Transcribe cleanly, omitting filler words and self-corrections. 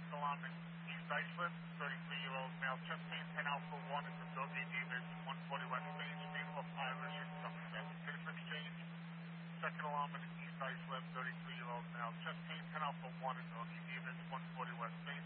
Second alarm in East Islip, 33-year-old male chest pain, 10 Alpha 1 is the Doggy Davis, 140 West Main, name of Irish, safe exchange. Second alarm in East Islip, 33-year-old male chest pain, 10 Alpha 1 is Doggy Davis, 140 West Main,